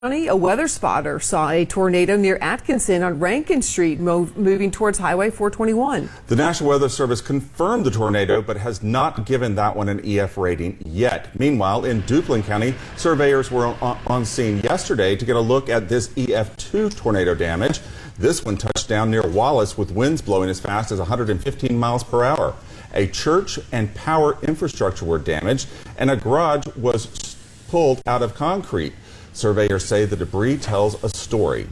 A weather spotter saw a tornado near Atkinson on Rankin Street moving towards Highway 421. The National Weather Service confirmed the tornado, but has not given that one an EF rating yet. Meanwhile, in Duplin County, surveyors were on scene yesterday to get a look at this EF2 tornado damage. This one touched down near Wallace with winds blowing as fast as 115 miles per hour. A church and power infrastructure were damaged, and a garage was pulled out of concrete. Surveyors say the debris tells a story.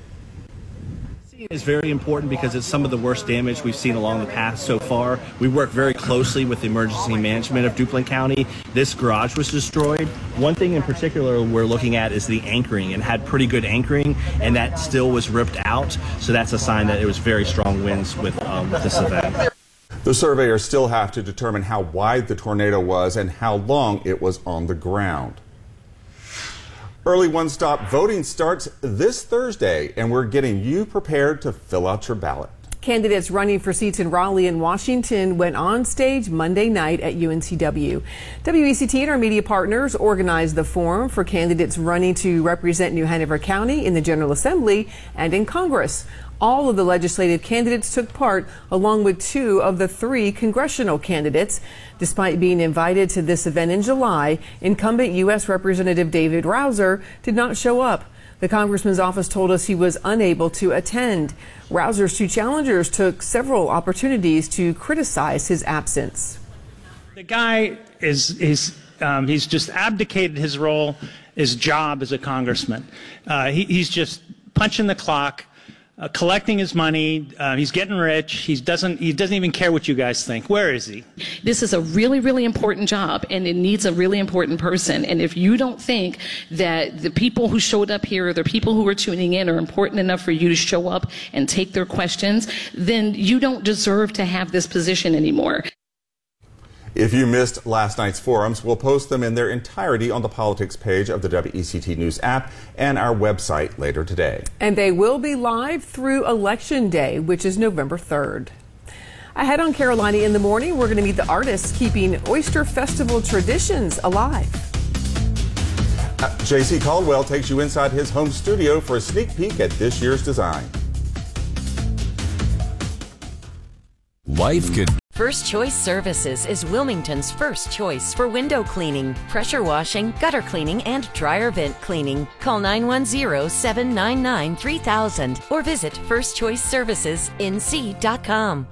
It's very important because it's some of the worst damage we've seen along the path so far. We work very closely with the emergency management of Duplin County. This garage was destroyed. One thing in particular we're looking at is the anchoring. It had pretty good anchoring, and that still was ripped out. So that's a sign that it was very strong winds with this event. The surveyors still have to determine how wide the tornado was and how long it was on the ground. Early one-stop voting starts this Thursday, and we're getting you prepared to fill out your ballot. Candidates running for seats in Raleigh and Washington went on stage Monday night at UNCW. WECT and our media partners organized the forum for candidates running to represent New Hanover County in the General Assembly and in Congress. All of the legislative candidates took part, along with 2 of the 3 congressional candidates. Despite being invited to this event in July, incumbent U.S. Representative David Rouzer did not show up. The congressman's office told us he was unable to attend. Rouzer's 2 challengers took several opportunities to criticize his absence. The guy he's just abdicated his role, his job as a congressman. He's just punching the clock. Collecting his money, he's getting rich. He doesn't even care what you guys think. Where is he? This is a really, really important job, and it needs a really important person. And if you don't think that the people who showed up here, or the people who are tuning in, are important enough for you to show up and take their questions, then you don't deserve to have this position anymore. If you missed last night's forums, we'll post them in their entirety on the politics page of the WECT News app and our website later today. And they will be live through Election Day, which is November 3rd. Ahead on Carolina in the Morning, we're going to meet the artists keeping Oyster Festival traditions alive. J.C. Caldwell takes you inside his home studio for a sneak peek at this year's design. Life could. First Choice Services is Wilmington's first choice for window cleaning, pressure washing, gutter cleaning, and dryer vent cleaning. Call 910-799-3000 or visit firstchoiceservicesnc.com.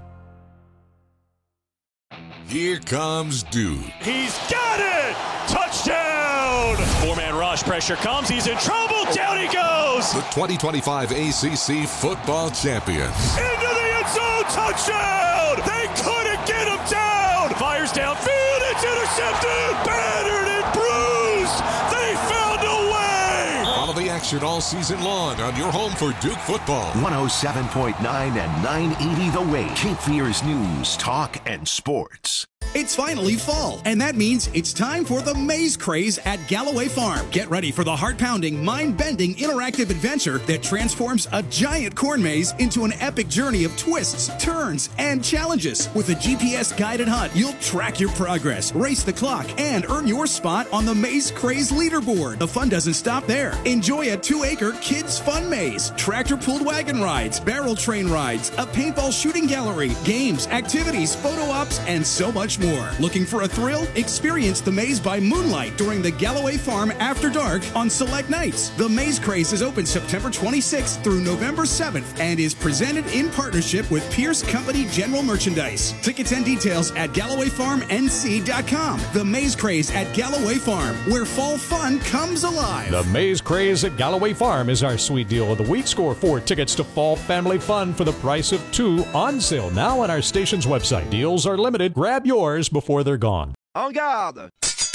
Here comes Dude. He's got it! Touchdown! 4-man rush, pressure comes, he's in trouble, down he goes! The 2025 ACC football champions. Into the end zone, touchdown! They couldn't get him down! Fires downfield, it's intercepted! Battered and bruised! They found a way! Follow the action all season long on your home for Duke football. 107.9 and 980 The Way. Cape Fear's news, talk, and sports. It's finally fall, and that means it's time for the Maze Craze at Galloway Farm. Get ready for the heart-pounding, mind-bending, interactive adventure that transforms a giant corn maze into an epic journey of twists, turns, and challenges. With a GPS-guided hunt, you'll track your progress, race the clock, and earn your spot on the Maze Craze leaderboard. The fun doesn't stop there. Enjoy a 2-acre kids' fun maze, tractor-pulled wagon rides, barrel train rides, a paintball shooting gallery, games, activities, photo ops, and so much more. Looking for a thrill? Experience the maze by moonlight during the Galloway Farm After Dark on select nights. The Maze Craze is open September 26th through November 7th and is presented in partnership with Pierce Company General Merchandise. Tickets and details at GallowayFarmNC.com. The Maze Craze at Galloway Farm, where fall fun comes alive. The Maze Craze at Galloway Farm is our sweet deal of the week. Score 4 tickets to fall family fun for the price of 2, on sale now on our station's website. Deals are limited. Grab yours before they're gone. En garde!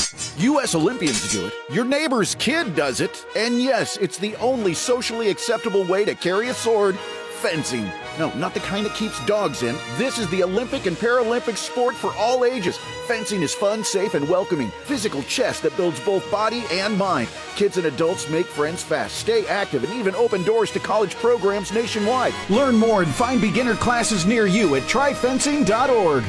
U.S. Olympians do it. Your neighbor's kid does it. And yes, it's the only socially acceptable way to carry a sword. Fencing. No, not the kind that keeps dogs in. This is the Olympic and Paralympic sport for all ages. Fencing is fun, safe, and welcoming. Physical chess that builds both body and mind. Kids and adults make friends fast, stay active, and even open doors to college programs nationwide. Learn more and find beginner classes near you at tryfencing.org.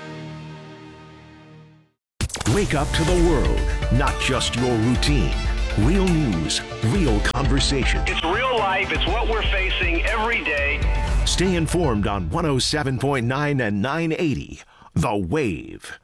Wake up to the world, not just your routine. Real news, real conversation. It's real life. It's what we're facing every day. Stay informed on 107.9 and 980. The Wave.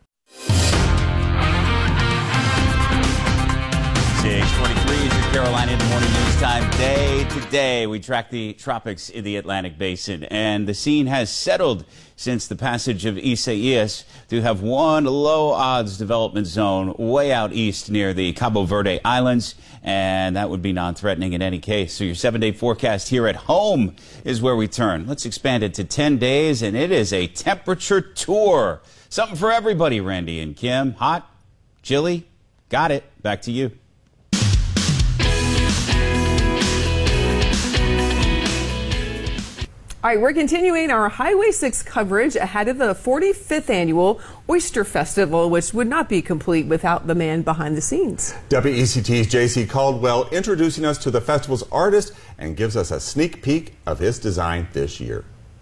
6:23 is your Carolina in the Morning News Time. Day to day, we track the tropics in the Atlantic Basin, and the scene has settled since the passage of Isaias to have one low-odds development zone way out east near the Cabo Verde Islands, and that would be non-threatening in any case. So your 7-day forecast here at home is where we turn. Let's expand it to 10 days, and it is a temperature tour. Something for everybody, Randy and Kim. Hot, chilly, got it. Back to you. All right, we're continuing our Highway 6 coverage ahead of the 45th annual Oyster Festival, which would not be complete without the man behind the scenes. WECT's J.C. Caldwell introducing us to the festival's artist and gives us a sneak peek of his design this year.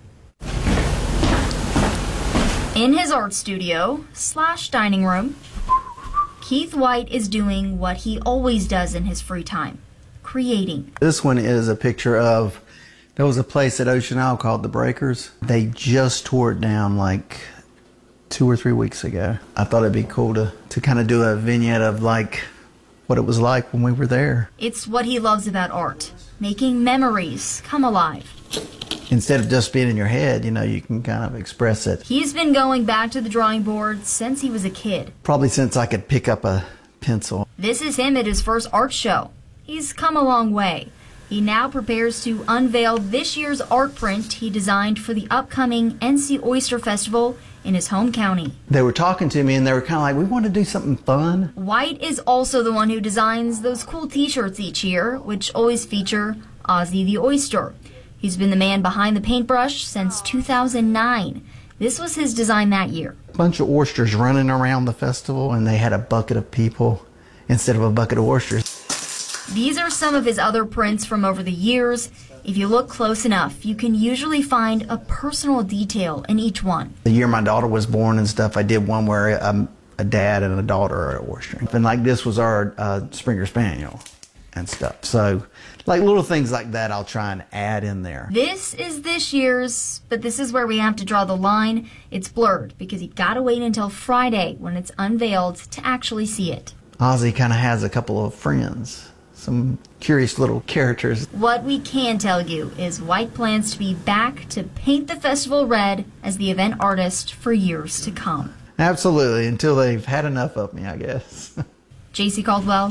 In his art studio / dining room, Keith White is doing what he always does in his free time, creating. This one is a picture of, there was a place at Ocean Isle called The Breakers. They just tore it down like 2 or 3 weeks ago. I thought it'd be cool to kind of do a vignette of like what it was like when we were there. It's what he loves about art, making memories come alive. Instead of just being in your head, you know, you can kind of express it. He's been going back to the drawing board since he was a kid. Probably since I could pick up a pencil. This is him at his first art show. He's come a long way. He now prepares to unveil this year's art print he designed for the upcoming NC Oyster Festival in his home county. They were talking to me and they were kind of like, we want to do something fun. White is also the one who designs those cool t-shirts each year, which always feature Ozzy the Oyster. He's been the man behind the paintbrush since 2009. This was his design that year. A bunch of oysters running around the festival, and they had a bucket of people instead of a bucket of oysters. These are some of his other prints from over the years. If you look close enough, you can usually find a personal detail in each one. The year my daughter was born and stuff, I did one where a dad and a daughter are at oyster. And like this was our Springer Spaniel and stuff. So like little things like that I'll try and add in there. This is this year's, but this is where we have to draw the line. It's blurred because you gotta wait until Friday when it's unveiled to actually see it. Ozzy kind of has a couple of friends. Some curious little characters. What we can tell you is White plans to be back to paint the festival red as the event artist for years to come. Absolutely, until they've had enough of me, I guess. J.C. Caldwell,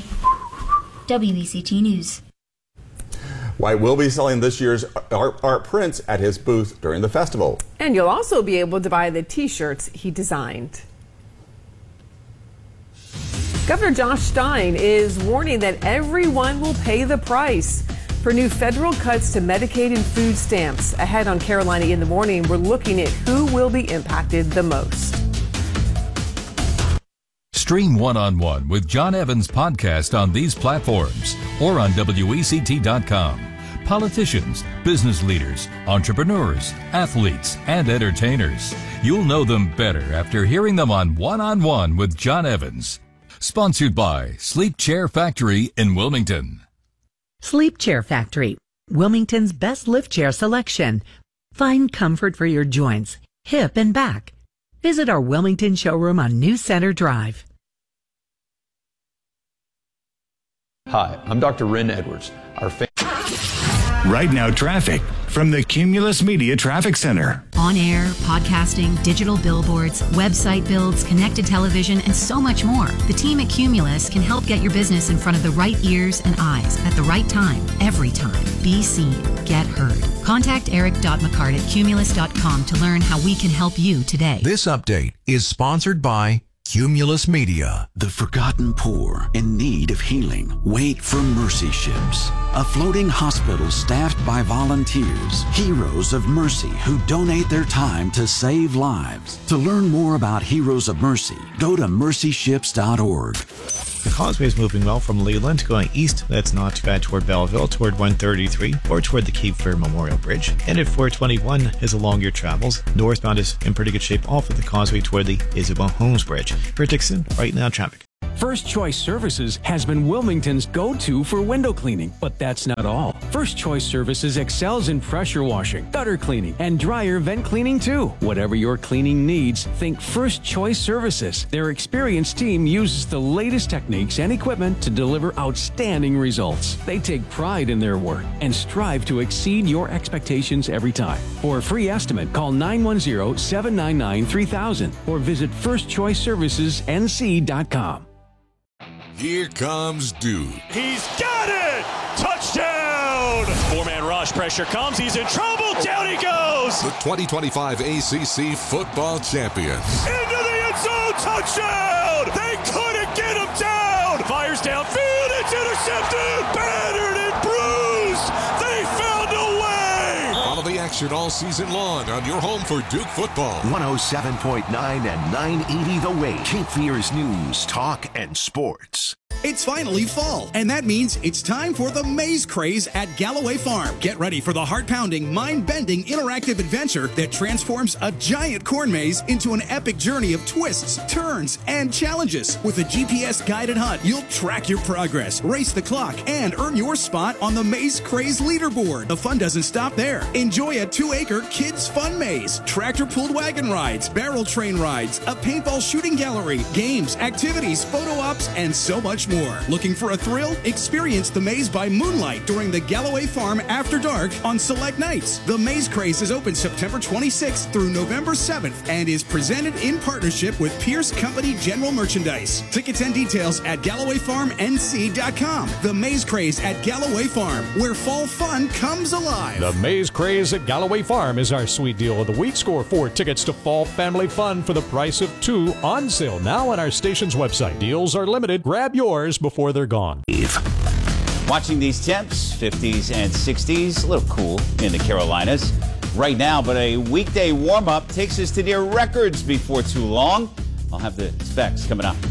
WECT News. White will be selling this year's art prints at his booth during the festival. And you'll also be able to buy the t-shirts he designed. Governor Josh Stein is warning that everyone will pay the price for new federal cuts to Medicaid and food stamps. Ahead on Carolina in the Morning, we're looking at who will be impacted the most. Stream One-on-One with John Evans podcast on these platforms or on WECT.com. Politicians, business leaders, entrepreneurs, athletes, and entertainers. You'll know them better after hearing them on One-on-One with John Evans. Sponsored by Sleep Chair Factory in Wilmington. Sleep Chair Factory, Wilmington's best lift chair selection. Find comfort for your joints, hip, and back. Visit our Wilmington showroom on New Center Drive. Hi, I'm Dr. Ren Edwards. Right now, traffic from the Cumulus Media Traffic Center. On air, podcasting, digital billboards, website builds, connected television, and so much more. The team at Cumulus can help get your business in front of the right ears and eyes at the right time, every time. Be seen, get heard. Contact Eric.McCart at Cumulus.com to learn how we can help you today. This update is sponsored by Cumulus Media. The forgotten poor in need of healing wait for Mercy Ships, a floating hospital staffed by volunteers, heroes of mercy who donate their time to save lives. To learn more about Heroes of Mercy, go to mercyships.org. The causeway is moving well from Leland going east. That's not too bad toward Belleville, toward 133, or toward the Cape Fear Memorial Bridge. And if 421 is along your travels, northbound is in pretty good shape off of the causeway toward the Isabel Holmes Bridge. For Dixon, right now traffic. First Choice Services has been Wilmington's go-to for window cleaning. But that's not all. First Choice Services excels in pressure washing, gutter cleaning, and dryer vent cleaning too. Whatever your cleaning needs, think First Choice Services. Their experienced team uses the latest techniques and equipment to deliver outstanding results. They take pride in their work and strive to exceed your expectations every time. For a free estimate, call 910-799-3000 or visit firstchoiceservicesnc.com. Here comes Duke. He's got it! Touchdown! Four-man rush, pressure comes, he's in trouble, down he goes! The 2025 ACC football champions. Into the end zone, touchdown! They couldn't get him down! Fires downfield, it's intercepted! Battered and bruised! They found a way! Follow the action all season long on your home for Duke football. 107.9 and 980 The Wave. Cape Fear's news, talk, and sports. It's finally fall, and that means it's time for the Maze Craze at Galloway Farm. Get ready for the heart-pounding, mind-bending, interactive adventure that transforms a giant corn maze into an epic journey of twists, turns, and challenges. With a GPS-guided hunt, you'll track your progress, race the clock, and earn your spot on the Maze Craze leaderboard. The fun doesn't stop there. Enjoy a 2-acre kids' fun maze, tractor-pulled wagon rides, barrel train rides, a paintball shooting gallery, games, activities, photo ops, and so much more. Looking for a thrill? Experience the maze by moonlight during the Galloway Farm After Dark on select nights. The Maze Craze is open September 26th through November 7th and is presented in partnership with Pierce Company General Merchandise. Tickets and details at GallowayFarmNC.com. The Maze Craze at Galloway Farm, where fall fun comes alive. The Maze Craze at Galloway Farm is our sweet deal of the week. Score 4 tickets to fall family fun for the price of 2 on sale now on our station's website. Deals are limited. Grab yours before they're gone. Watching these temps, 50s and 60s, a little cool in the Carolinas right now, but a weekday warm-up takes us to near records before too long. I'll have the specs coming up.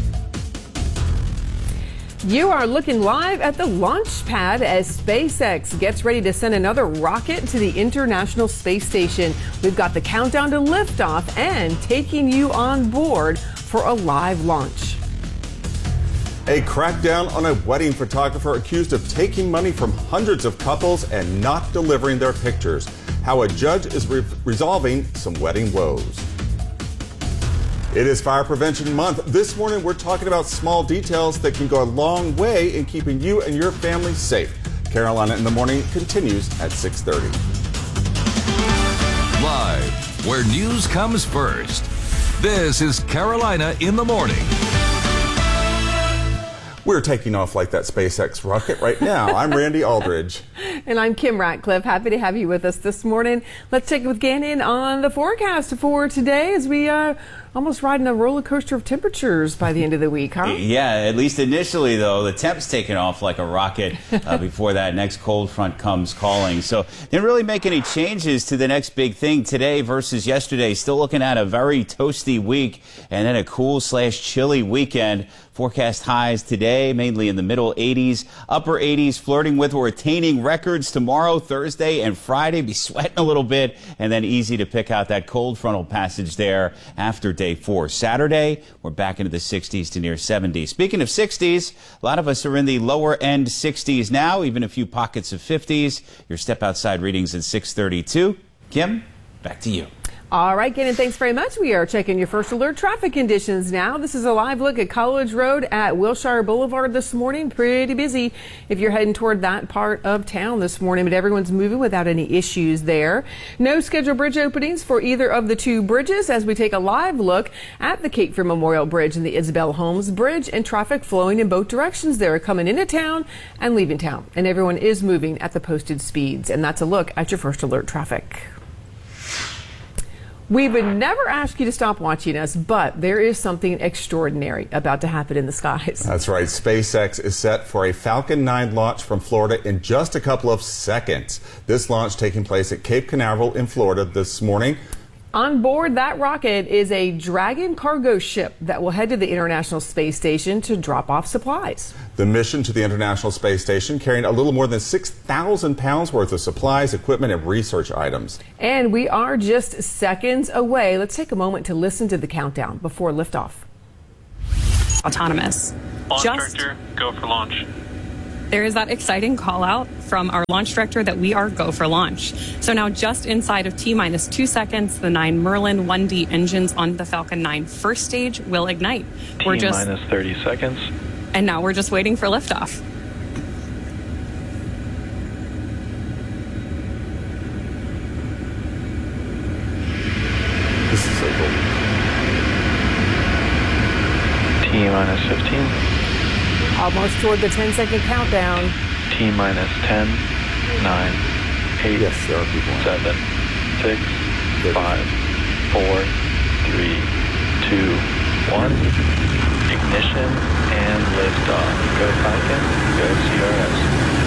You are looking live at the launch pad as SpaceX gets ready to send another rocket to the International Space Station. We've got the countdown to liftoff and taking you on board for a live launch. A crackdown on a wedding photographer accused of taking money from hundreds of couples and not delivering their pictures. How a judge is resolving some wedding woes. It is Fire Prevention Month. This morning we're talking about small details that can go a long way in keeping you and your family safe. Carolina in the Morning continues at 6:30. Live, where news comes first. This is Carolina in the Morning. We're taking off like that SpaceX rocket right now. I'm Randy Aldridge. And I'm Kim Ratcliffe. Happy to have you with us this morning. Let's check with Gannon on the forecast for today as we almost riding a roller coaster of temperatures by the end of the week, huh? Yeah, at least initially, though, the temp's taking off like a rocket before that next cold front comes calling. So didn't really make any changes to the next big thing today versus yesterday. Still looking at a very toasty week and then a cool/chilly weekend. Forecast highs today, mainly in the middle 80s, upper 80s, flirting with or attaining records tomorrow, Thursday, and Friday. Be sweating a little bit, and then easy to pick out that cold frontal passage there after day 4. Saturday, we're back into the 60s to near 70s. Speaking of 60s, a lot of us are in the lower end 60s now, even a few pockets of 50s. Your step outside readings at 6:32. Kim, back to you. All right, Gannon, thanks very much. We are checking your first alert traffic conditions now. This is a live look at College Road at Wilshire Boulevard this morning. Pretty busy if you're heading toward that part of town this morning, but everyone's moving without any issues there. No scheduled bridge openings for either of the two bridges as we take a live look at the Cape Fear Memorial Bridge and the Isabel Holmes Bridge, and traffic flowing in both directions there, coming into town and leaving town. And everyone is moving at the posted speeds. And that's a look at your first alert traffic. We would never ask you to stop watching us, but there is something extraordinary about to happen in the skies. That's right. SpaceX is set for a Falcon 9 launch from Florida in just a couple of seconds. This launch taking place at Cape Canaveral in Florida this morning. On board that rocket is a Dragon cargo ship that will head to the International Space Station to drop off supplies. The mission to the International Space Station carrying a little more than 6,000 pounds worth of supplies, equipment, and research items. And we are just seconds away. Let's take a moment to listen to the countdown before liftoff. autonomous. Launch director, go for launch. There is that exciting call out from our launch director that we are go for launch. So now just inside of T-minus 2 seconds, the 9 Merlin 1D engines on the Falcon 9 first stage will ignite. T-minus 30 seconds. And now we're just waiting for liftoff. This is so cool. T-minus 15. Almost toward the 10-second countdown. T-minus 10, 9, 8, yes, there are people 7, 6, 5, 4, 3, 2, 1. Ignition and liftoff. Go Falcon, go CRS.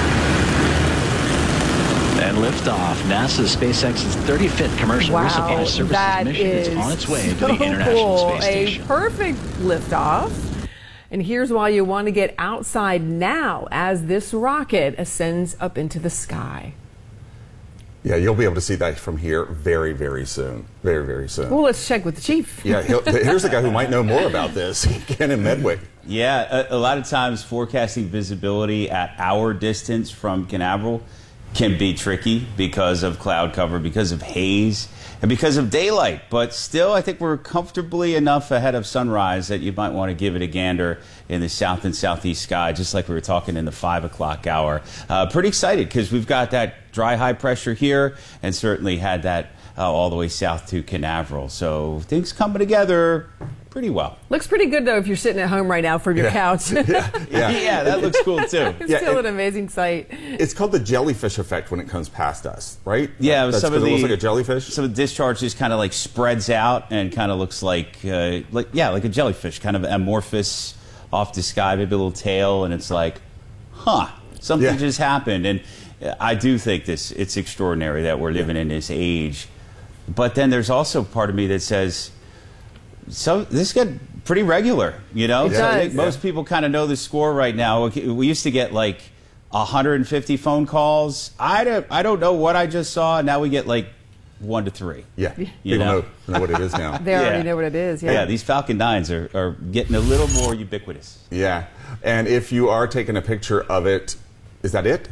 And liftoff. NASA's SpaceX's 35th commercial resupply services mission is on its way to the International Space Station. A perfect liftoff. And here's why you want to get outside now as this rocket ascends up into the sky. Yeah, you'll be able to see that from here very, very soon. Very, very soon. Well, let's check with the chief. Yeah, here's a guy who might know more about this, Ken in Medwick. Yeah, a lot of times forecasting visibility at our distance from Canaveral can be tricky because of cloud cover, because of haze, and because of daylight. But still, I think we're comfortably enough ahead of sunrise that you might want to give it a gander in the south and southeast sky, just like we were talking in the 5 o'clock hour. Pretty excited because we've got that dry high pressure here and certainly had that all the way south to Canaveral. So things coming together pretty well. Looks pretty good, though, if you're sitting at home right now from your couch. Yeah, that looks cool, too. It's still an amazing sight. It's called the jellyfish effect when it comes past us, right? Yeah, That's some of it looks like a jellyfish. Some of the discharge just kind of like spreads out and kind of looks like a jellyfish, kind of amorphous off the sky, maybe a little tail, and it's like, something just happened. And I do think it's extraordinary that we're living in this age. But then there's also part of me that says, so this got pretty regular, you know? So I think most people kind of know the score right now. We used to get like 150 phone calls. I don't know what I just saw. Now we get like 1 to 3. Yeah, people know what it is now. They already know what it is. Yeah, these Falcon 9s are getting a little more ubiquitous. Yeah, and if you are taking a picture of it, is that it?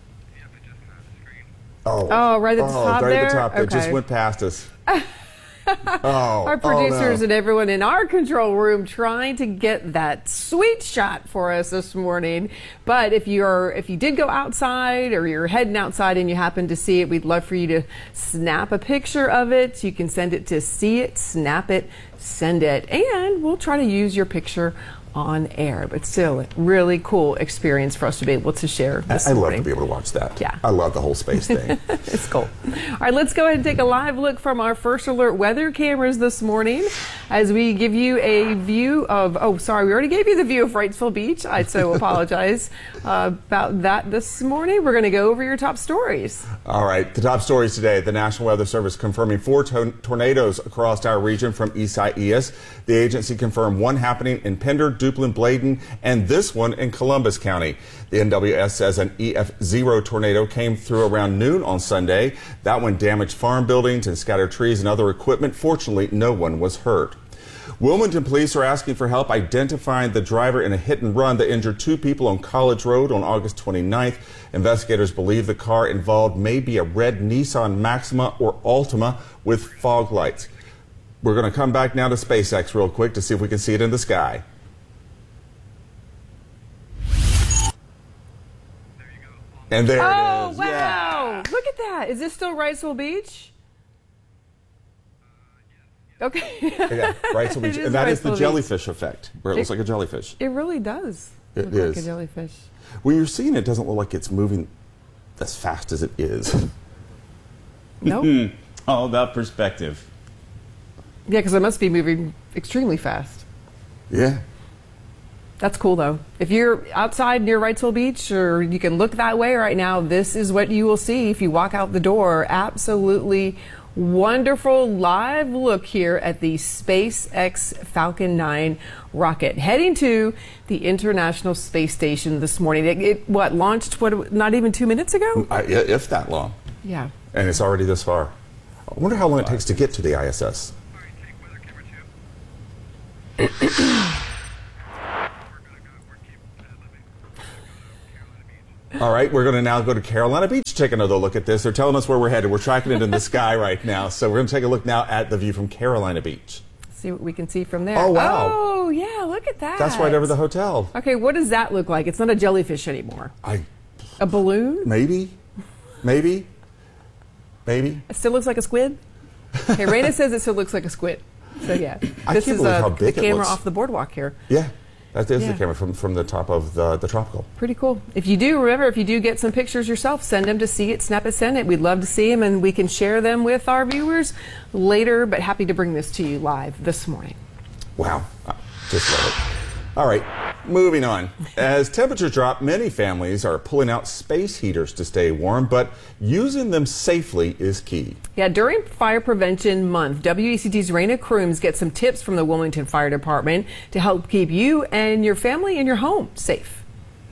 Oh, right at the top right there? At the top. Okay. It just went past us. Our producers and everyone in our control room trying to get that sweet shot for us this morning. But if you did go outside or you're heading outside and you happen to see it, we'd love for you to snap a picture of it. You can send it to See It, Snap It, Send It, and we'll try to use your picture on air. But still, a really cool experience for us to be able to share this morning. I love to be able to watch that. Yeah. I love the whole space thing. It's cool. All right, let's go ahead and take a live look from our First Alert weather cameras this morning as we give you a view of, we already gave you the view of Wrightsville Beach. I so apologize about that this morning. We're going to go over your top stories. All right, the top stories today. The National Weather Service confirming 4 tornadoes across our region from Isaias. The agency confirmed one happening in Pender, Duplin, Bladen, and this one in Columbus County. The NWS says an EF0 tornado came through around noon on Sunday. That one damaged farm buildings and scattered trees and other equipment. Fortunately, no one was hurt. Wilmington police are asking for help identifying the driver in a hit and run that injured 2 people on College Road on August 29th. Investigators believe the car involved may be a red Nissan Maxima or Altima with fog lights. We're going to come back now to SpaceX real quick to see if we can see it in the sky. And there it is. Oh, wow. Yeah. Look at that. Is this still Wrightsville Beach? Okay. Yeah, Wrightsville Beach. And that is the jellyfish effect, where it looks like a jellyfish. It really does. It look is. Like a jellyfish. When you're seeing it, it doesn't look like it's moving as fast as it is. Nope. All about perspective. Yeah, because it must be moving extremely fast. Yeah. That's cool, though. If you're outside near Wrightsville Beach, or you can look that way right now, this is what you will see if you walk out the door. Absolutely wonderful live look here at the SpaceX Falcon 9 rocket heading to the International Space Station this morning. It launched, not even 2 minutes ago? If that long. Yeah. And it's already this far. I wonder how long it takes to get to the ISS. All right, we're going to now go to Carolina Beach, take another look at this. They're telling us where we're headed. We're tracking it in the sky right now. So we're going to take a look now at the view from Carolina Beach. See what we can see from there. Oh, wow. Oh, yeah, look at that. That's right over the hotel. Okay, what does that look like? It's not a jellyfish anymore. A balloon? Maybe. It still looks like a squid? Okay, Raina says it still looks like a squid. So, yeah. I can't believe how big the camera it looks. off the boardwalk here. Yeah. That is the camera from the top of the tropical. Pretty cool. If you do get some pictures yourself, send them to See It, Snap It, Send It. We'd love to see them, and we can share them with our viewers later, but happy to bring this to you live this morning. Wow. Just love it. All right, moving on. As temperatures drop, many families are pulling out space heaters to stay warm, but using them safely is key. Yeah, during Fire Prevention Month, WECT's Raina Crooms gets some tips from the Wilmington Fire Department to help keep you and your family and your home safe.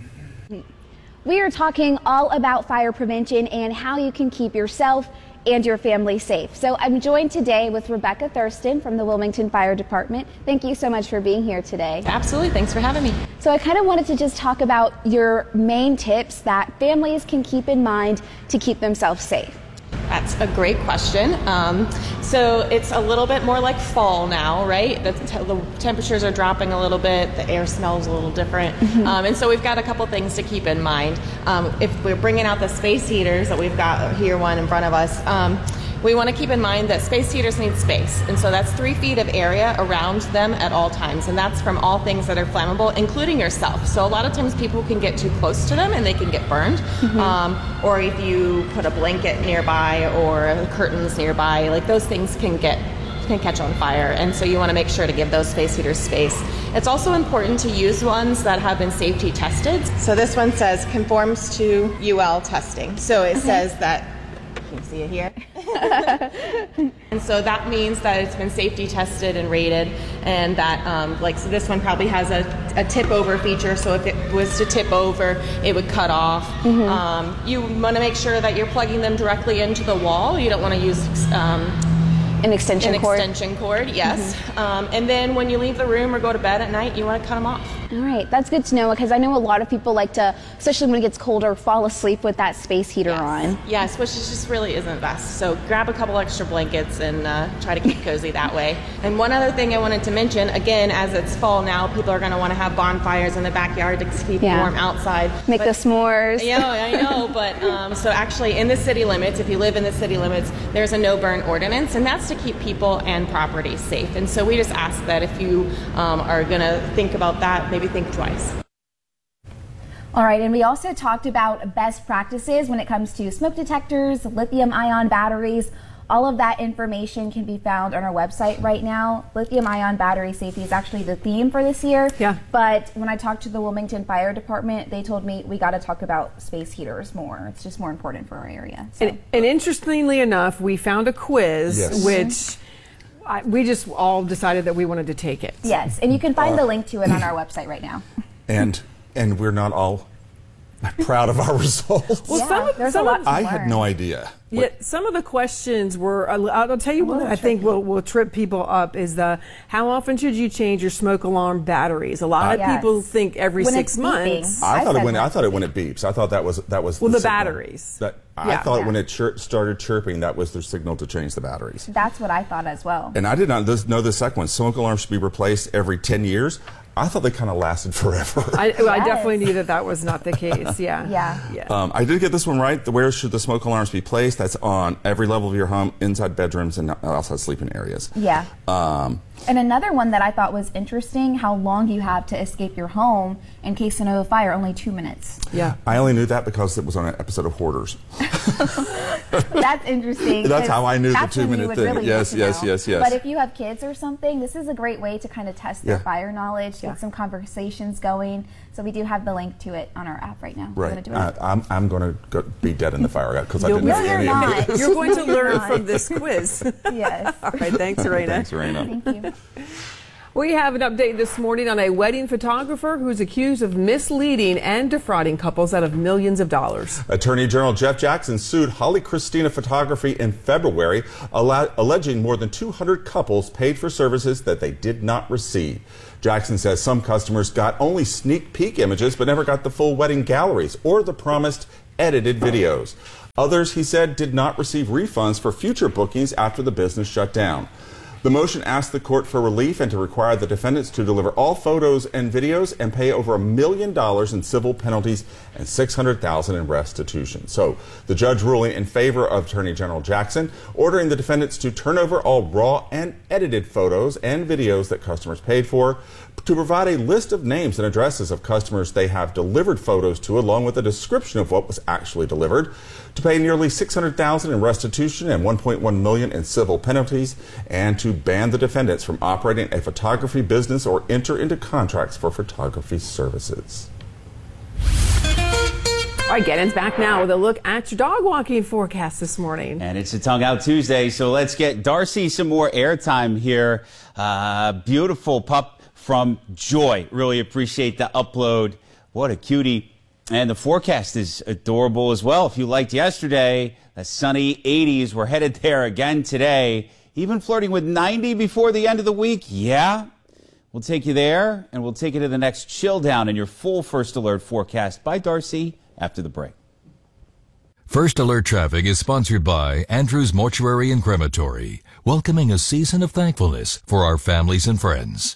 We are talking all about fire prevention and how you can keep yourself and your family safe. So I'm joined today with Rebecca Thurston from the Wilmington Fire Department. Thank you so much for being here today. Absolutely, thanks for having me. So I kind of wanted to just talk about your main tips that families can keep in mind to keep themselves safe. That's a great question. So it's a little bit more like fall now, right? The temperatures are dropping a little bit, the air smells a little different. And so we've got a couple things to keep in mind. If we're bringing out the space heaters that we've got here, one in front of us, we want to keep in mind that space heaters need space. And so that's 3 feet of area around them at all times. And that's from all things that are flammable, including yourself. So a lot of times people can get too close to them and they can get burned. Or if you put a blanket nearby or curtains nearby, like those things can catch on fire. And so you want to make sure to give those space heaters space. It's also important to use ones that have been safety tested. So this one says conforms to UL testing. So it says that, you can see it here. And so that means that it's been safety tested and rated, and that so this one probably has a tip over feature, so if it was to tip over it would cut off. You want to make sure that you're plugging them directly into the wall. You don't want to use an extension cord, yes. And then when you leave the room or go to bed at night, you want to cut them off. All right, that's good to know, because I know a lot of people like to, especially when it gets colder, fall asleep with that space heater on. Yes, which just really isn't best. So grab a couple extra blankets and try to keep cozy that way. And one other thing I wanted to mention, again, as it's fall now, people are going to want to have bonfires in the backyard to keep warm outside. Make the s'mores. Yeah, I know, but so actually in the city limits, if you live in the city limits, there's a no burn ordinance, and that's to keep people and property safe. And so we just ask that if you are going to think about that, maybe think twice. All right, and we also talked about best practices when it comes to smoke detectors, lithium-ion batteries. All of that information can be found on our website right now. Lithium-ion battery safety is actually the theme for this year. Yeah. But when I talked to the Wilmington Fire Department, they told me we got to talk about space heaters more. It's just more important for our area. So. And interestingly enough, we found a quiz, which we just all decided that we wanted to take it. Yes, and you can find the link to it on our website right now. And we're not all proud of our results. Well, some of I had no idea. Yeah, some of the questions were, I'll tell you what I think will trip people up is how often should you change your smoke alarm batteries? A lot of people think every 6 months. I thought it when it beeps. I thought that was the batteries. I thought when it started chirping, that was their signal to change the batteries. That's what I thought as well. And I did not know the second one. Smoke alarms should be replaced every 10 years. I thought they kind of lasted forever. I definitely knew that was not the case. Yeah. I did get this one right. Where should the smoke alarms be placed? That's on every level of your home, inside bedrooms and outside sleeping areas. Yeah. And another one that I thought was interesting, how long you have to escape your home in case of a fire, only 2 minutes. Yeah. I only knew that because it was on an episode of Hoarders. That's interesting. That's how I knew the 2-minute thing. Really yes. But if you have kids or something, this is a great way to kind of test their fire knowledge, get some conversations going. So we do have the link to it on our app right now. Right. I'm going to be dead in the fire because I didn't know any of this. You're going to learn from this quiz. Yes. All right. Thanks, Raina. Thanks, Raina. Thank you. We have an update this morning on a wedding photographer who's accused of misleading and defrauding couples out of millions of dollars. Attorney General Jeff Jackson sued Holly Christina Photography in February, alleging more than 200 couples paid for services that they did not receive. Jackson says some customers got only sneak peek images but never got the full wedding galleries or the promised edited videos. Others, he said, did not receive refunds for future bookings after the business shut down. The motion asked the court for relief and to require the defendants to deliver all photos and videos and pay over $1 million in civil penalties and $600,000 in restitution. So the judge ruling in favor of Attorney General Jackson, ordering the defendants to turn over all raw and edited photos and videos that customers paid for, to provide a list of names and addresses of customers they have delivered photos to, along with a description of what was actually delivered, to pay nearly $600,000 in restitution and $1.1 million in civil penalties, and to ban the defendants from operating a photography business or enter into contracts for photography services. All right, Gannon's back now with a look at your dog walking forecast this morning. And it's a Tongue Out Tuesday, so let's get Darcy some more airtime here. Beautiful pup from Joy. Really appreciate the upload. What a cutie. And the forecast is adorable as well. If you liked yesterday, the sunny 80s, we're headed there again today. Even flirting with 90 before the end of the week. Yeah, we'll take you there, and we'll take you to the next chill down in your full First Alert forecast by Darcy after the break. First Alert Traffic is sponsored by Andrews Mortuary and Crematory, welcoming a season of thankfulness for our families and friends.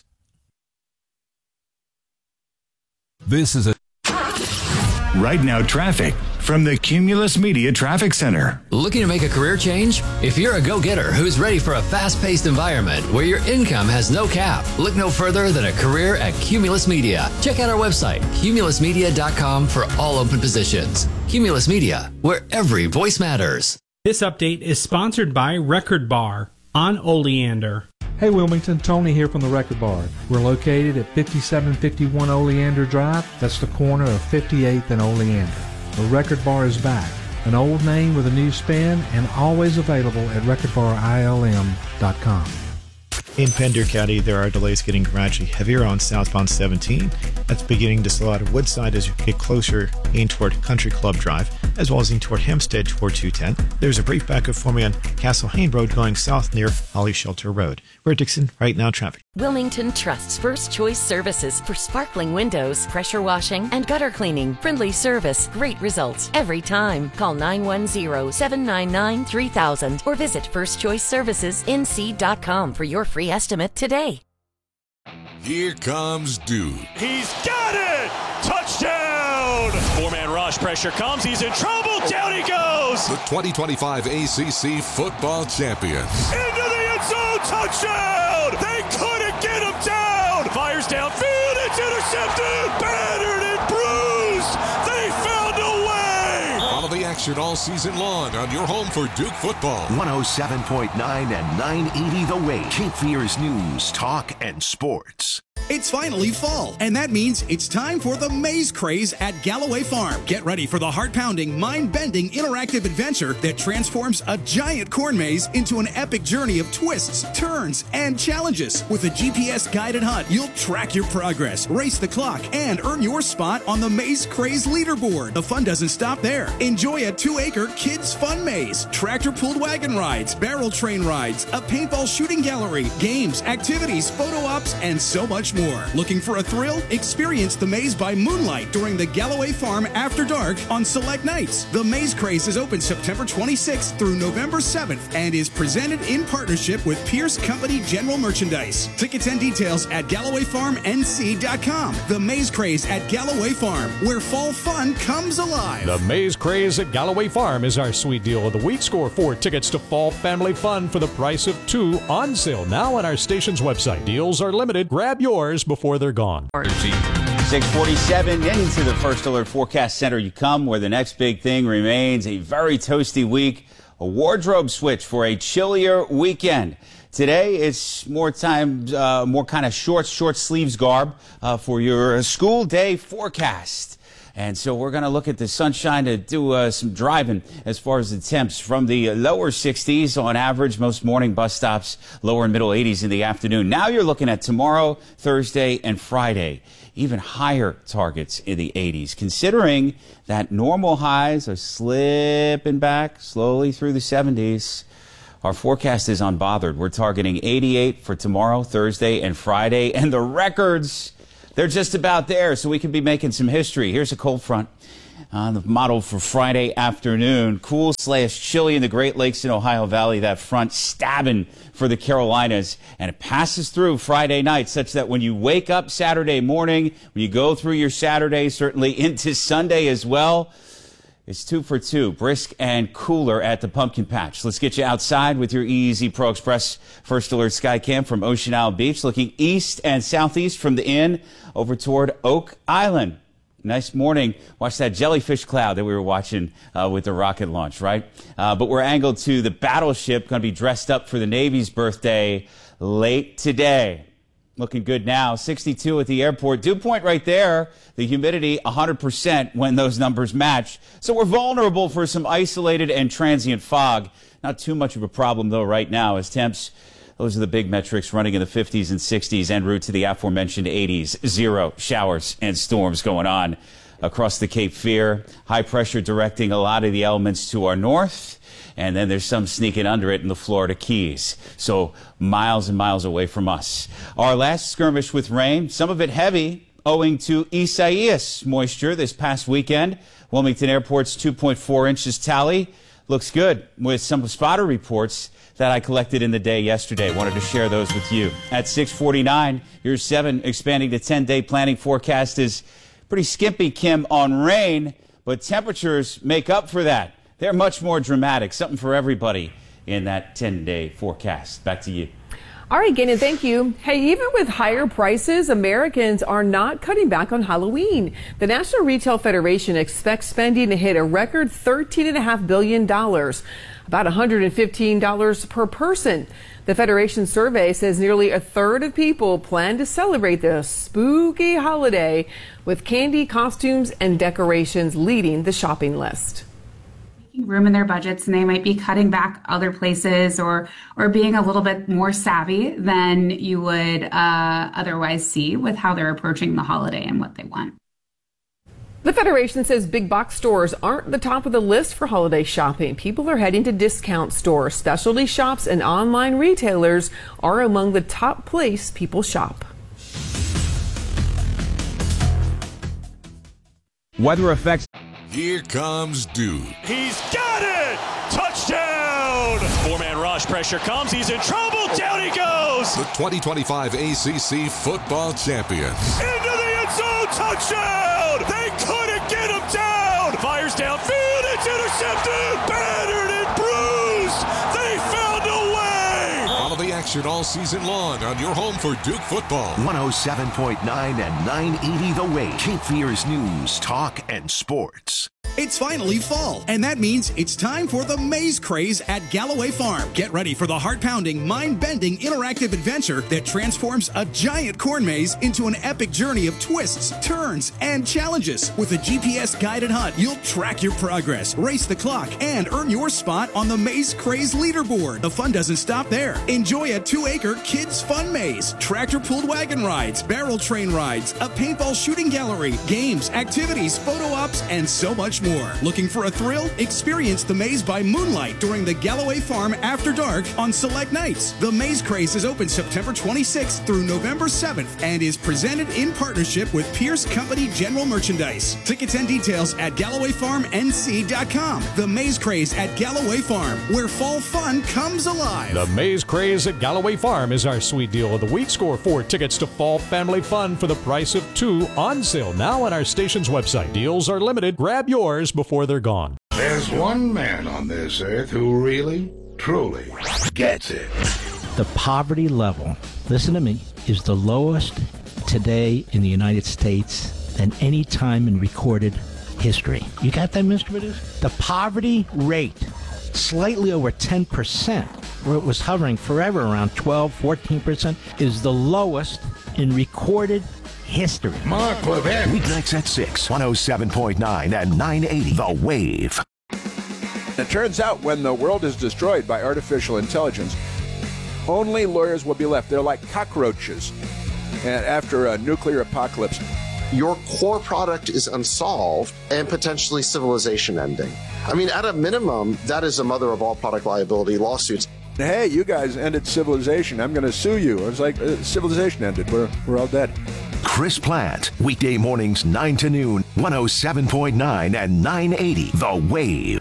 This is a Right Now Traffic from the Cumulus Media Traffic Center. Looking to make a career change? If you're a go-getter who's ready for a fast-paced environment where your income has no cap, look no further than a career at Cumulus Media. Check out our website, cumulusmedia.com, for all open positions. Cumulus Media, where every voice matters. This update is sponsored by Record Bar on Oleander. Hey Wilmington, Tony here from the Record Bar. We're located at 5751 Oleander Drive. That's the corner of 58th and Oleander. The Record Bar is back. An old name with a new spin and always available at recordbarilm.com. In Pender County, there are delays getting gradually heavier on southbound 17. That's beginning to slow out of Woodside as you get closer in toward Country Club Drive, as well as in toward Hempstead toward 210. There's a brief backup for me on Castle Hayne Road going south near Holly Shelter Road. We're Dixon, Right Now Traffic. Wilmington trusts First Choice Services for sparkling windows, pressure washing, and gutter cleaning. Friendly service, great results every time. Call 910-799-3000 or visit firstchoiceservicesnc.com for your free estimate today. Here comes Duke. He's got it! Touchdown! Four-man rush, pressure comes, he's in trouble, down he goes! The 2025 ACC football champions. Into the end zone, touchdown! They couldn't get him down! Fires downfield, it's intercepted! Battered and bruised! They found a way! Follow the action all season long on your home for Duke football. 107.9 and 980 The Wave. Cape Fear's news, talk, and sports. It's finally fall, and that means it's time for the Maze Craze at Galloway Farm. Get ready for the heart-pounding, mind-bending, interactive adventure that transforms a giant corn maze into an epic journey of twists, turns, and challenges. With a GPS-guided hunt, you'll track your progress, race the clock, and earn your spot on the Maze Craze leaderboard. The fun doesn't stop there. Enjoy a 2-acre kids' fun maze, tractor-pulled wagon rides, barrel train rides, a paintball shooting gallery, games, activities, photo ops, and so much more. Looking for a thrill? Experience the maze by moonlight during the Galloway Farm After Dark on select nights. The Maze Craze is open September 26th through November 7th and is presented in partnership with Pierce Company General Merchandise. Tickets and details at GallowayFarmNC.com. The Maze Craze at Galloway Farm, where fall fun comes alive. The Maze Craze at Galloway Farm is our sweet deal of the week. Score 4 tickets to Fall Family Fun for the price of 2 on sale now on our station's website. Deals are limited. Grab yours before they're gone. 647 into the First Alert Forecast Center you come, where the next big thing remains a very toasty week, a wardrobe switch for a chillier weekend. Today it's more kind of short sleeves garb for your school day forecast. And so we're going to look at the sunshine to do some driving as far as the temps from the lower 60s on average. Most morning bus stops lower and middle 80s in the afternoon. Now you're looking at tomorrow, Thursday, and Friday. Even higher targets in the 80s, considering that normal highs are slipping back slowly through the 70s. Our forecast is unbothered. We're targeting 88 for tomorrow, Thursday, and Friday. And the records, they're just about there, so we can be making some history. Here's a cold front. The model for Friday afternoon. Cool/chilly in the Great Lakes and Ohio Valley. That front stabbing for the Carolinas. And it passes through Friday night such that when you wake up Saturday morning, when you go through your Saturday, certainly into Sunday as well, it's 2 for 2, brisk and cooler at the Pumpkin Patch. Let's get you outside with your EZ Pro Express First Alert Skycam from Ocean Isle Beach, looking east and southeast from the inn over toward Oak Island. Nice morning. Watch that jellyfish cloud that we were watching with the rocket launch, right? But we're angled to the battleship, going to be dressed up for the Navy's birthday late today. Looking good now. 62 at the airport. Dew point right there. The humidity 100% when those numbers match. So we're vulnerable for some isolated and transient fog. Not too much of a problem, though, right now as temps. Those are the big metrics running in the 50s and 60s en route to the aforementioned 80s. 0 showers and storms going on across the Cape Fear. High pressure directing a lot of the elements to our north. And then there's some sneaking under it in the Florida Keys. So miles and miles away from us. Our last skirmish with rain, some of it heavy, owing to Isaias moisture this past weekend. Wilmington Airport's 2.4 inches tally looks good with some spotter reports that I collected in the day yesterday. Wanted to share those with you. At 6:49, your 7 expanding to 10-day planning forecast is pretty skimpy, Kim, on rain, but temperatures make up for that. They're much more dramatic, something for everybody in that 10-day forecast. Back to you. All right, Gannon, thank you. Hey, even with higher prices, Americans are not cutting back on Halloween. The National Retail Federation expects spending to hit a record $13.5 billion, about $115 per person. The Federation survey says nearly a third of people plan to celebrate the spooky holiday, with candy, costumes, and decorations leading the shopping list. Room in their budgets, and they might be cutting back other places or being a little bit more savvy than you would otherwise see with how they're approaching the holiday and what they want. The Federation says big box stores aren't the top of the list for holiday shopping. People are heading to discount stores. Specialty shops and online retailers are among the top place people shop. Weather effects. Here comes Dude. He's got it! Touchdown! Four-man rush, pressure comes, he's in trouble, down he goes! The 2025 ACC football champions. Into the end zone, touchdown! They couldn't get him down! Fires downfield, it's intercepted! Battered and bruised! They found a way! Follow the action all season long on your home for Duke football. 107.9 and 980 The Wave. Cape Fear's news, talk, and sports. It's finally fall, and that means it's time for the Maze Craze at Galloway Farm. Get ready for the heart-pounding, mind-bending, interactive adventure that transforms a giant corn maze into an epic journey of twists, turns, and challenges. With a GPS-guided hunt, you'll track your progress, race the clock, and earn your spot on the Maze Craze leaderboard. The fun doesn't stop there. Enjoy a 2-acre kids' fun maze, tractor-pulled wagon rides, barrel train rides, a paintball shooting gallery, games, activities, photo ops, and so much more. Looking for a thrill? Experience the maze by moonlight during the Galloway Farm After Dark on select nights. The Maze Craze is open September 26th through November 7th and is presented in partnership with Pierce Company General Merchandise. Tickets and details at GallowayFarmNC.com. The Maze Craze at Galloway Farm, where fall fun comes alive. The Maze Craze at Galloway Farm is our sweet deal of the week. Score 4 tickets to fall family fun for the price of 2 on sale now on our station's website. Deals are limited. Grab yours before they're gone. There's one man on this earth who really, truly gets it. The poverty level, listen to me, is the lowest today in the United States than any time in recorded history. You got that, Mr. Producer? The poverty rate, slightly over 10%, where it was hovering forever around 12, 14%, is the lowest in recorded history. Mark Levin. Weeknights at 6, 107.9 and 980. The Wave. It turns out when the world is destroyed by artificial intelligence, only lawyers will be left. They're like cockroaches. And after a nuclear apocalypse, your core product is unsolved and potentially civilization ending. I mean, at a minimum, that is the mother of all product liability lawsuits. hey, you guys ended civilization. I'm going to sue you. I was like, civilization ended. We're all dead. Chris Plant, weekday mornings 9 to noon, 107.9 and 980. The Wave.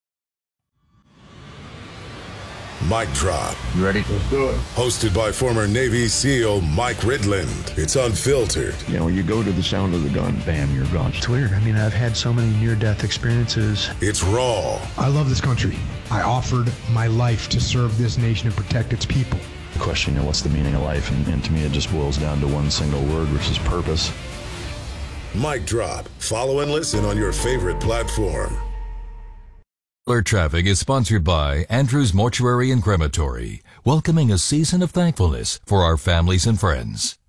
Mic Drop. You ready? Let's do it. Hosted by former Navy SEAL Mike Ridland. It's unfiltered. You know, when you go to the sound of the gun, bam, you're gone. It's weird. I mean, I've had so many near-death experiences. It's raw. I love this country. I offered my life to serve this nation and protect its people. The question, you know, what's the meaning of life? And to me, it just boils down to one single word, which is purpose. Mic Drop. Follow and listen on your favorite platform. Alert Traffic is sponsored by Andrews Mortuary and Crematory, welcoming a season of thankfulness for our families and friends.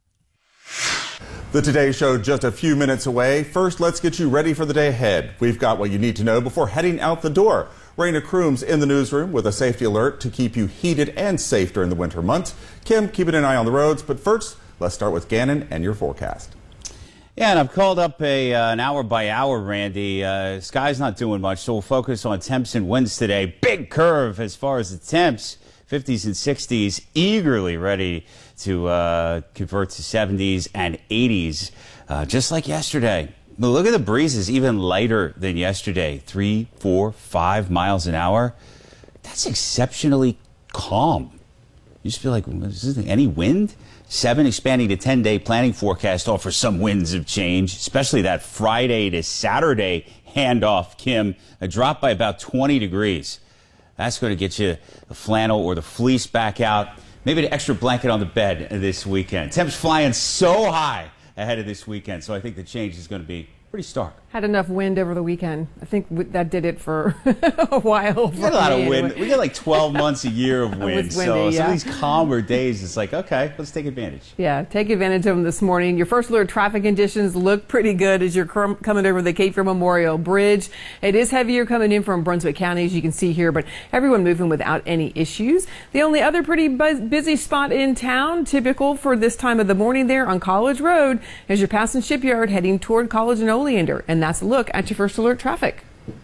The Today Show just a few minutes away. First, let's get you ready for the day ahead. We've got what you need to know before heading out the door. Raina Crooms in the newsroom with a safety alert to keep you heated and safe during the winter months. Kim, keeping an eye on the roads. But first, let's start with Gannon and your forecast. Yeah, and I've called up an hour by hour, Randy. Sky's not doing much, so we'll focus on temps and winds today. Big curve as far as the temps. 50s and 60s, eagerly ready to convert to 70s and 80s, just like yesterday. But look at the breezes, even lighter than yesterday. 3, 4, 5 miles an hour. That's exceptionally calm. You just feel like, is there any wind? 7 expanding to 10-day planning forecast offers some winds of change, especially that Friday to Saturday handoff, Kim. A drop by about 20 degrees. That's going to get you the flannel or the fleece back out. Maybe an extra blanket on the bed this weekend. Temps flying so high ahead of this weekend, so I think the change is going to be pretty stark. Had enough wind over the weekend. I think that did it for a while. We get a lot of wind. We get like 12 months a year of wind. So some of these calmer days, it's like, okay, let's take advantage. Yeah, take advantage of them this morning. Your first alert traffic conditions look pretty good as you're coming over the Cape Fear Memorial Bridge. It is heavier coming in from Brunswick County, as you can see here, but everyone moving without any issues. The only other pretty busy spot in town, typical for this time of the morning there on College Road, is your passing Shipyard heading toward College and Oleander. And that's a look at your first alert traffic.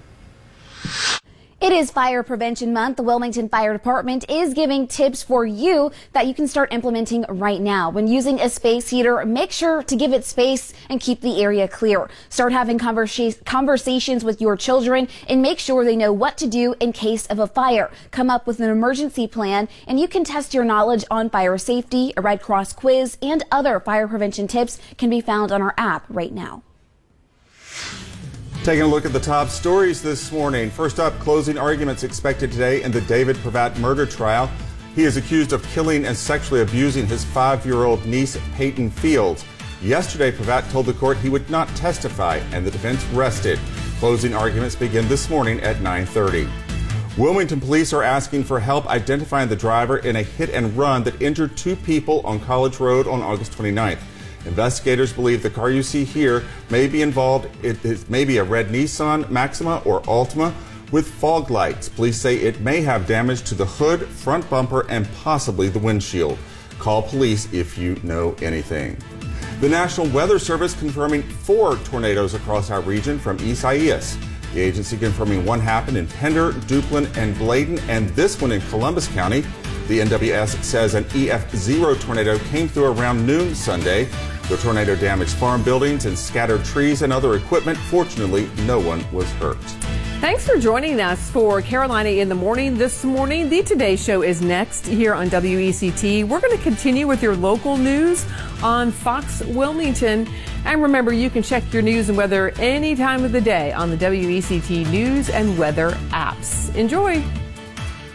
It is Fire Prevention Month. The Wilmington Fire Department is giving tips for you that you can start implementing right now. When using a space heater, make sure to give it space and keep the area clear. Start having conversations with your children and make sure they know what to do in case of a fire. Come up with an emergency plan, and you can test your knowledge on fire safety. A Red Cross quiz and other fire prevention tips can be found on our app right now. Taking a look at the top stories this morning. First up, closing arguments expected today in the David Pravat murder trial. He is accused of killing and sexually abusing his 5-year-old niece, Peyton Fields. Yesterday, Pravat told the court he would not testify, and the defense rested. Closing arguments begin this morning at 9:30. Wilmington police are asking for help identifying the driver in a hit and run that injured 2 people on College Road on August 29th. Investigators believe the car you see here may be involved. It may be a red Nissan Maxima or Altima with fog lights. Police say it may have damage to the hood, front bumper, and possibly the windshield. Call police if you know anything. The National Weather Service confirming 4 tornadoes across our region from Isaias. The agency confirming one happened in Pender, Duplin, and Bladen, and this one in Columbus County. The NWS says an EF0 tornado came through around noon Sunday. The tornado damaged farm buildings and scattered trees and other equipment. Fortunately, no one was hurt. Thanks for joining us for Carolina in the Morning this morning. The Today Show is next here on WECT. We're going to continue with your local news on Fox Wilmington. And remember, you can check your news and weather any time of the day on the WECT News and Weather apps. Enjoy.